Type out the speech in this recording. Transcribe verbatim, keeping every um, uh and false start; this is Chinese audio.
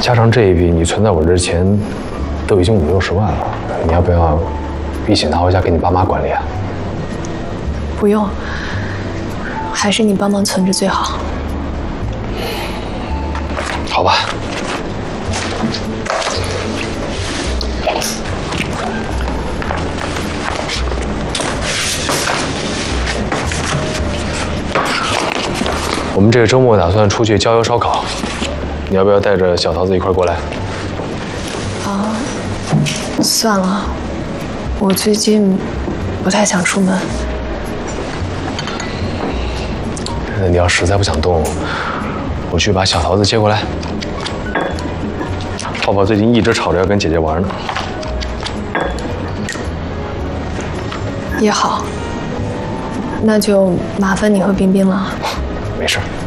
加上这一笔，你存在我这钱都已经五六十万了，你要不要一起拿回家给你爸妈管理啊？ 不用，还是你帮忙存着最好。 好吧。我们这个周末打算出去郊游烧烤，你要不要带着小桃子一块过来？ 啊，算了，我最近不太想出门。 那你要实在不想动，我去把小桃子接过来。泡泡最近一直吵着要跟姐姐玩呢。 也好，那就麻烦你和冰冰了。 没事。